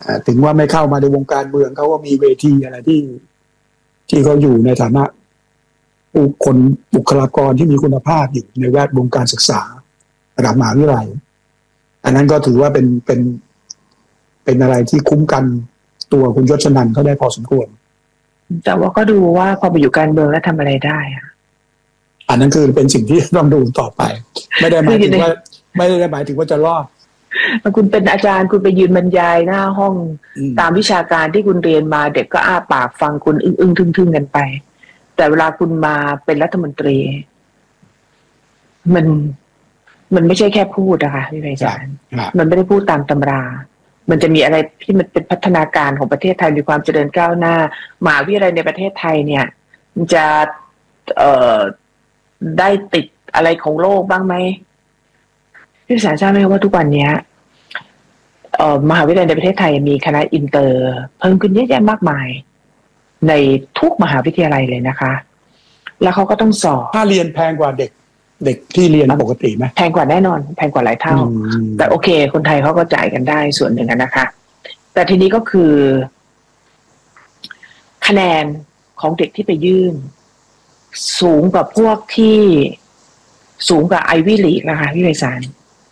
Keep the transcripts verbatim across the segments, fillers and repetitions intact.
ถึงว่าไม่เข้ามาในวงการเมืองเขาก็มีเวทีอะไรที่ที่เขาอยู่ในฐานะบุคคลบุคลากรที่มีคุณภาพอยู่ในแวดวงการศึกษาระดับมหาวิทยาลัยอันนั้นก็ถือว่าเป็นเป็นเป็นอะไรที่คุ้มกันตัวคุณยศนันท์เขาได้พอสมควรแต่ว่าก็ดูว่าพอไปอยู่การเมืองแล้วทำอะไรได้อะอันนั้นคือเป็นสิ่งที่ต้องดูต่อไปไม่ได้หมายถึงว่าไม่ได้หมายถึงว่าจะรอดคุณเป็นอาจารย์คุณไปยืนบรรยายหน้าห้องตามวิชาการที่คุณเรียนมาเด็กก็อ้าปากฟังคุณอึ้งๆทึ่งๆกันไปแต่เวลาคุณมาเป็นรัฐมนตรีมันมันไม่ใช่แค่พูดนะคะพี่อาจารย์มันไม่ได้พูดตามตำรามันจะมีอะไรที่มันเป็นพัฒนาการของประเทศไทยมีความเจริญก้าวหน้ามหาวิทยาลัยในประเทศไทยเนี่ยมันจะเอ่อได้ติดอะไรของโลกบ้างไหมพี่สารทราบไหมว่าทุกวันนี้เอ่อมหาวิทยาลัยในประเทศไทยมีคณะอินเตอร์เพิ่มขึ้นเยอะแยะมากมายในทุกมหาวิทยาลัยเลยนะคะแล้วเขาก็ต้องสอบค่าเรียนแพงกว่าเด็กเด็กที่เรียนปกติไหมแพงกว่าแน่นอนแพงกว่าหลายเท่าแต่โอเคคนไทยเขาก็จ่ายกันได้ส่วนหนึ่งนะคะแต่ทีนี้ก็คือคะแนนของเด็กที่ไปยื่นสูงกว่าพวกที่สูงกว่าไอวี่ลีกนะคะพี่ไพศาล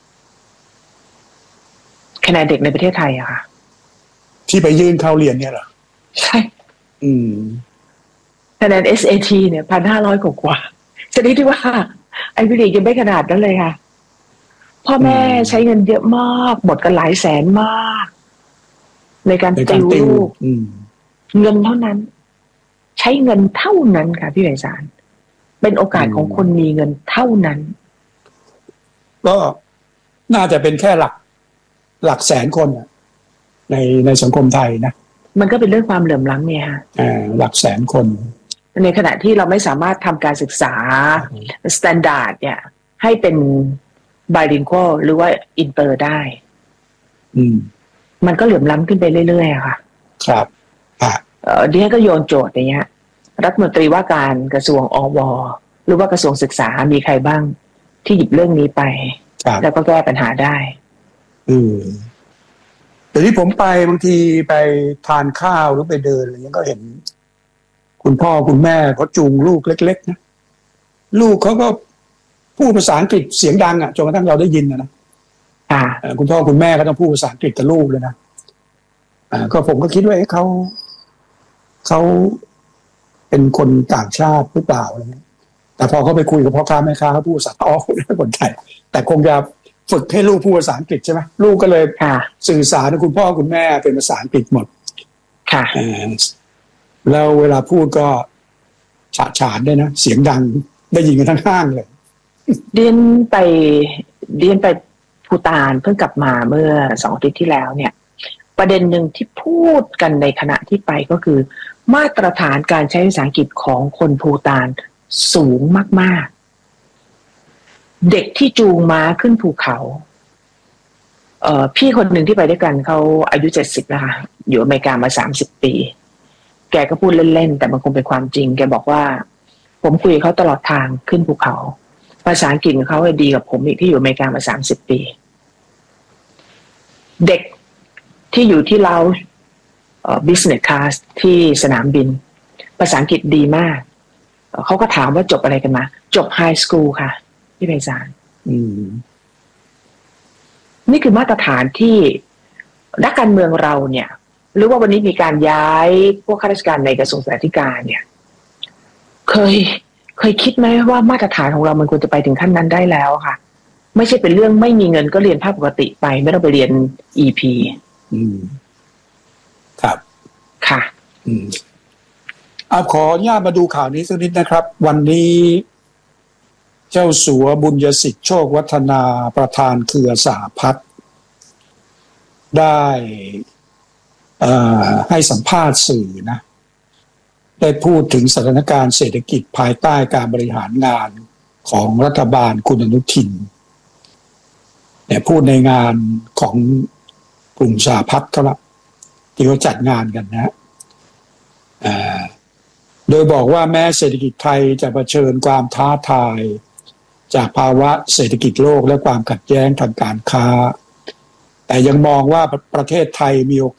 คะแนนเด็กในประเทศไทยอะค่ะที่ไปยื่นเข้าเรียนเนี่ยเหรอใช่อืมคะแนน เอส เอ ที เนี่ยพันห้าร้อยกว่าชนิดที่ว่าไอวี่ลีกยังไม่ขนาดนั้นเลยค่ะพ่อแม่ใช้เงินเยอะมากหมดกันหลายแสนมากในการติวลูกเงินเท่านั้นใช้เงินเท่านั้นค่ะพี่ไพศาลเป็นโอกาสของคนมีเงินเท่านั้นก็น่าจะเป็นแค่หลักหลักแสนคนในในสังคมไทยนะมันก็เป็นเรื่องความเหลื่อมล้ำเนี่ยฮะอ่าหลักแสนคนในขณะที่เราไม่สามารถทำการศึกษาสแตนดาร์ดเนี่ยให้เป็นไบลิงกัลหรือว่าอินเตอร์ได้อืมมันก็เหลื่อมล้ำขึ้นไปเรื่อยๆอะค่ะครับอ่าเอ่อดิฉันก็โยนโจทย์อย่างเงี้ยรัฐมนตรีว่าการกระทรวงอวหรือว่ากระทรวงศึกษามีใครบ้างที่หยิบเรื่องนี้ไปแล้วก็แก้ปัญหาได้อืมแต่ที่ผมไปบางทีไปทานข้าวหรือไปเดินอะไรเงี้ยก็เห็นคุณพ่อคุณแม่เขาจูงลูกเล็กๆนะลูกเขาก็พูดภาษาอังกฤษเสียงดังอ่ะจนกระทั่งเราได้ยินนะนะอ่าคุณพ่อคุณแม่ก็ต้องพูดภาษาอังกฤษกับลูกเลยนะอ่าก็ผมก็คิดว่าเขาเขาเป็นคนต่างชาติหรือเปล่าอะไรเงี้ยแต่พอเขาไปคุยกับพ่อค้าแม่ค้าเขาพูดภาษาอ๋อคนไทยแต่คงจะฝึกให้ลูกพูดภาษาอังกฤษใช่ไหมลูกก็เลยสื่อสารกับคุณพ่อคุณแม่เป็นภาษาอังกฤษหมดค่ะแล้วเวลาพูดก็ฉะฉานด้วยนะเสียงดังได้ยินกันทั้งห้างเลยเรียนไปเรียนไปภูฏานเพิ่งกลับมาเมื่อสองอาทิตย์ที่แล้วเนี่ยประเด็นหนึ่งที่พูดกันในขณะที่ไปก็คือมาตรฐานการใช้ภาษาอังกฤษของคนภูฏานสูงมากๆเด็กที่จูงม้าขึ้นภูเขาเอ่อพี่คนหนึ่งที่ไปด้วยกันเขาอายุเจ็ดสิบนะคะอยู่อเมริกามาสามสิบปีแกก็พูดเล่นๆแต่มันคงเป็นความจริงแกบอกว่าผมคุยกับเขาตลอดทางขึ้นภูเขาภาษาอังกฤษของเขาดีกับผมอีกที่อยู่อเมริกามาสามสิบปีเด็กที่อยู่ที่เราเอ่อ business class ที่สนามบินภาษาอังกฤษดีมากเขาก็ถามว่าจบอะไรกันมาจบไฮสคูลค่ะพี่ไพศาลอืมนี่คือมาตรฐานที่นักการเมืองเราเนี่ยหรือว่าวันนี้มีการย้ายพวกข้าราชการในกระทรวงศึกษาธิการเนี่ยเคยเคยคิดไหมว่ามาตรฐานของเรามันควรจะไปถึงขั้นนั้นได้แล้วค่ะไม่ใช่เป็นเรื่องไม่มีเงินก็เรียนภาคปกติไปไม่ต้องไปเรียน อี พีอืมครับค่ะอืมอ่ะขออนุญาตมาดูข่าวนี้สักนิดนะครับวันนี้เจ้าสัวบุญยสิทธิ์โชควัฒนาประธานเครือสหพัฒน์ได้ให้สัมภาษณ์สื่อนะได้พูดถึงสถานการณ์เศรษฐกิจภายใต้การบริหารงานของรัฐบาลคุณอนุทินเนี่ยพูดในงานของกลุ่มสหพัฒน์เขาละที่เขาจัดงานกันนะโดยบอกว่าแม้เศรษฐกิจไทยจะเผชิญความท้าทายจากภาวะเศรษฐกิจโลกและความขัดแย้งทางการค้าแต่ยังมองว่าประเทศไทยมีโอ